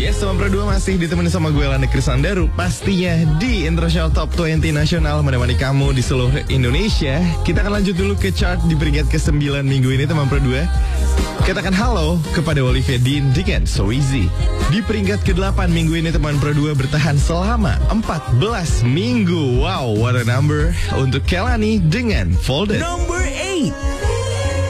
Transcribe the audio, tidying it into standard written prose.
Yes, teman berdua masih ditemani sama gue Lana Krisandaru. Pastinya di Intro Show Top 20 Nasional menemani kamu di seluruh Indonesia. Kita akan lanjut dulu ke chart di peringkat ke-9 minggu ini teman berdua. Katakan halo kepada Olivia Dean dengan So Easy. Di peringkat ke-8 minggu ini teman berdua bertahan selama 14 minggu. Wow, what a number. Untuk Kelani dengan Folded. Number 8.